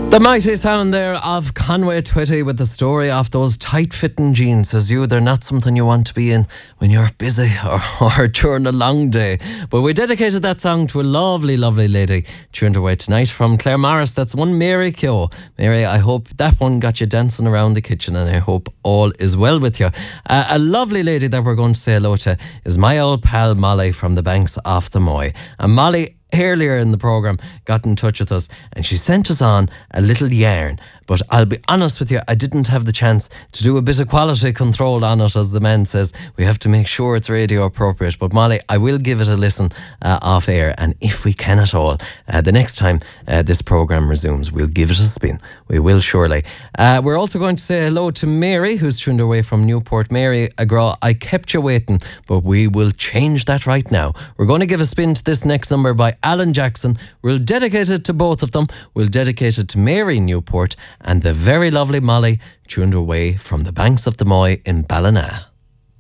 The mighty sound there of Conway Twitty with the story of those tight-fitting jeans. Says you, they're not something you want to be in when you're busy or during a long day. But we dedicated that song to a lovely, lovely lady tuned away tonight from Claire Morris. That's one Mary Keogh. Mary, I hope that one got you dancing around the kitchen, and I hope all is well with you. A lovely lady that we're going to say hello to is my old pal Molly from the banks of the Moy. And Molly, earlier in the programme, got in touch with us and she sent us on a little yarn. But I'll be honest with you, I didn't have the chance to do a bit of quality control on it. As the man says, we have to make sure it's radio appropriate. But Molly, I will give it a listen off air, and if we can at all, the next time this programme resumes, we'll give it a spin. We will surely. We're also going to say hello to Mary, who's tuned away from Newport. Mary Agra, I kept you waiting, but we will change that right now. We're going to give a spin to this next number by Alan Jackson. We'll dedicate it to both of them. We'll dedicate it to Mary Newport and the very lovely Molly, tuned away from the banks of the Moy in Ballina.